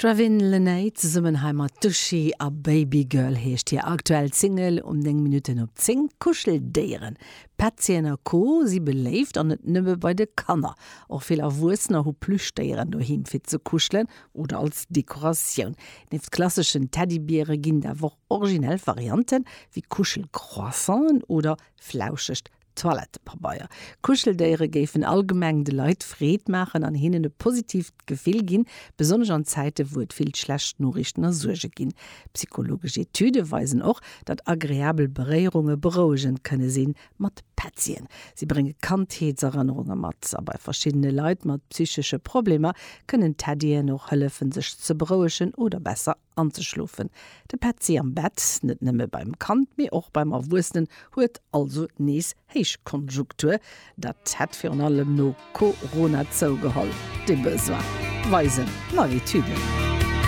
Travin Lenate Summenheimer Tuschi a Babygirl heescht hier aktuell Single 10 Minuten op 10 Kuscheldeieren. Patiener Co sie beleeft an net nëmme bei de Kanner. Och viel Wusner ho Plüschdeieren do himfir ze kuscheln oder als Dekoration. Neft klassischen Teddybeere ginn der woch originell Varianten wie Kuschelcroissant oder flauschecht Toilettepapaier. Kuscheldeiere géfen allgemeng de Leiit Fred machen an hinnen e positiv Gefil ginn, besonders an Zeite, wo et viel schlecht Norrichten Surge ginn. Psychologische Etude weisen auch, dat agreabel Berehrungen beruhigen könne sinn mat Patien. Sie bringen Kantheetserinnerungen mat, aber verschiedene Leiit mat psychische Probleme können Teddien noch helfen, sich zu beruhigen oder besser anzuschlufen. De Patient am Bett, net nimme beim Kant, mir auch beim Erwusnen, huet also nies Heichkonjunktur, dat hat für allem no Corona zougeholl. De Besoin. Weisen, Navitude.